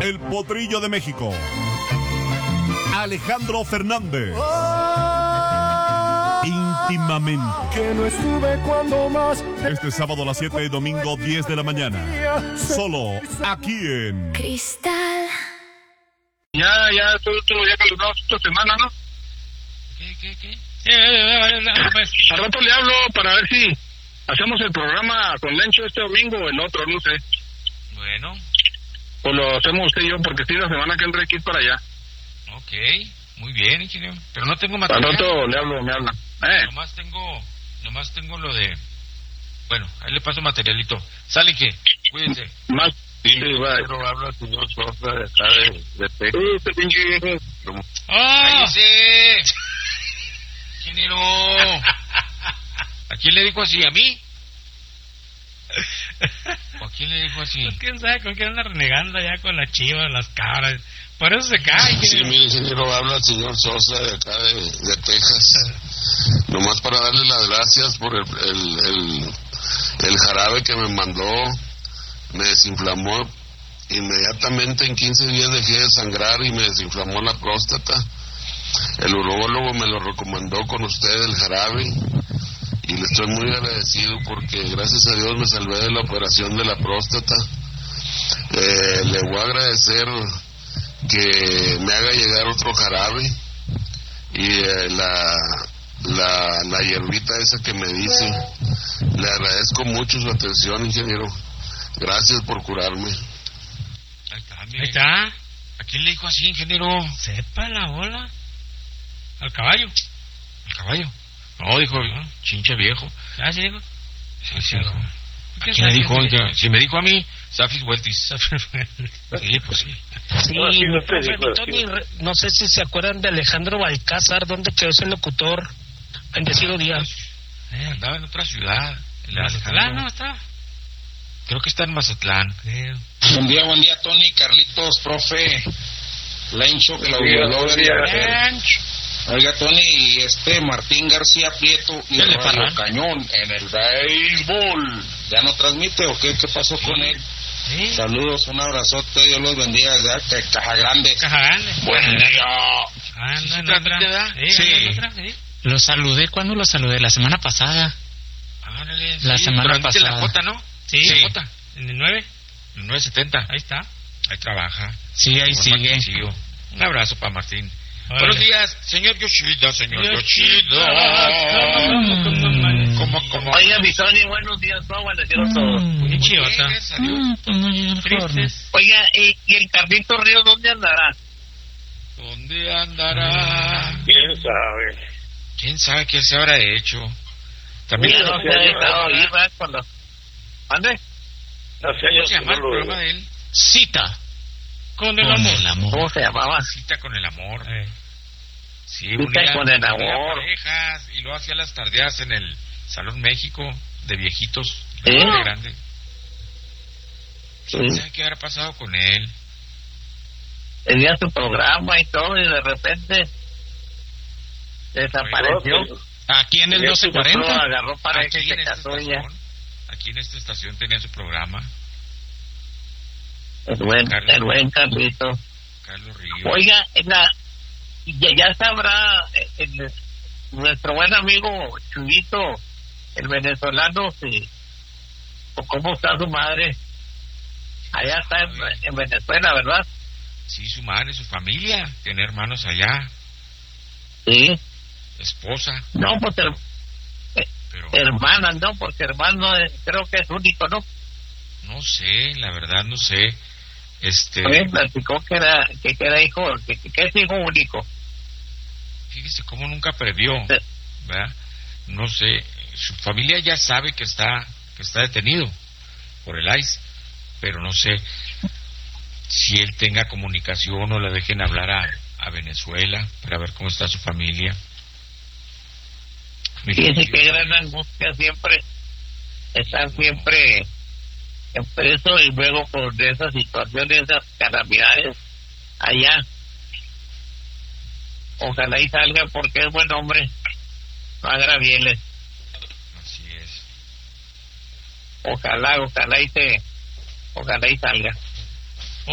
El Potrillo de México, Alejandro Fernández. Íntimamente. Que no estuve cuando más. Este sábado a las 7 y domingo 10 de la mañana. Solo aquí en Cristal. Ya, esto es el último día que lo damos esta semana, ¿no? ¿Qué? Pues, al rato le hablo para ver si hacemos el programa con Lencho este domingo o el otro, no sé. Bueno. Pues lo hacemos usted y yo, porque sí, la semana que entra hay que ir para allá. Ok, muy bien, ingeniero. Pero no tengo Al material. rato le hablo, me habla. Nomás tengo lo de... Bueno, ahí le paso materialito. Sale que, cuídense. Más. Sí, pero habla el señor Sosa de acá de Texas. Este pinche viejo. ¡Cállese! Ingeniero. ¿A quién le dijo así? ¿A mí? ¿O a quién le dijo así? Pues quién sabe con quién anda renegando ya con las chivas, las cabras. Por eso se cae. Sí, mire, ingeniero, habla el señor Sosa de acá de Texas. Nomás para darle las gracias por el jarabe que me mandó. Me desinflamó inmediatamente, en 15 días dejé de sangrar y me desinflamó la próstata. El urólogo me lo recomendó con usted, el jarabe, y le estoy muy agradecido porque gracias a Dios me salvé de la operación de la próstata. Le voy a agradecer que me haga llegar otro jarabe y la hierbita esa que me dice. Le agradezco mucho su atención, ingeniero. Gracias por curarme. Ahí está, Ahí mire. está. ¿A quién le dijo así, ingeniero? Sepa la bola. Al caballo. ¿El caballo? No, dijo, chinche viejo. ¿Ah, sí dijo? Sí, dijo. ¿A ¿Quién quién le sabe dijo? quién dijo? Oiga, si me dijo a mí, Safis Weltis. Sí, pues sí. Sí, No, sí, no te profe, digo, Tony, sí. no sé si se acuerdan de Alejandro Balcázar, ¿dónde quedó ese locutor? Bendecido día. Andaba en otra ciudad. En la Mazatlán, Alejandro. ¿no? Está. Creo que está en Mazatlán. Creo. Buen día, Tony, Carlitos, profe, Lencho, que la Buen día. Oiga, Tony, y Martín García Prieto y Dale, Radio Parra. Cañón en el béisbol. ¿Ya no transmite o qué? ¿Qué pasó con él? Sí. Saludos, un abrazote, Dios los bendiga desde Caja Grande. Caja Grande. Buen día. Anda ¿Sí en transmite, otra. verdad? Sí. Sí. anda en otra, sí. Lo saludé, ¿cuándo lo saludé? La semana pasada. Ándale, La semana transmite pasada. la Jota, ¿no? Sí. La Jota. En el 9. El 970. Ahí está. Ahí trabaja. Sí, ahí Con sigue. Martincillo. Un abrazo para Martín. Órale. Buenos días, señor Yoshida, señor Yoshida. Yoshida. ¿Cómo? Oiga, mi Tony, buenos días, ¿cómo amanecieron todos? Muy chivota. Gracias a Dios. Pues no llega el forno. Tristes. Oiga, ¿y el Carlito Ríos dónde andará? ¿Dónde andará? ¿Quién sabe? ¿Quién sabe qué se habrá hecho? También Mira, no se ha dejado ir, ¿verdad? Cuando... ¿Mande? Hace ¿cómo años se que llama el no lo programa veo. de él? Cita Con el con amor. el amor. ¿Cómo se llamaba? Cita con el amor. Sí, Cita unía con el amor. parejas y luego hacía las tardeadas en el Salón México de viejitos ¿Sí? de gente grande. Sí. ¿Quién sabe qué habrá pasado con él? Tenía su programa y todo, y de repente desapareció. Aquí en el Lo 1240. agarró para que Aquí se en esta casó ya. estación, aquí en esta estación tenía su programa, El buen Carlito. Carlos Ríos. Oiga, ya sabrá nuestro buen amigo Chuyito, el venezolano, o cómo está su madre. Allá está en Venezuela, ¿verdad? Sí, su madre, su familia, tiene hermanos allá, Sí. esposa, No, pues pero hermana, no, porque hermano creo que es único, ¿no? no sé, la verdad no sé. A mí me platicó que era hijo, que es hijo único. Fíjese cómo nunca previó, Sí. ¿verdad? No sé, su familia ya sabe que está detenido por el ICE, pero no sé si él tenga comunicación o le dejen hablar a Venezuela para ver cómo está su familia. Fíjese que gran angustia siempre, están siempre en preso y luego por esas situaciones, esas calamidades allá. Ojalá y salga porque es buen hombre, no agravieles. Así es. Ojalá y salga.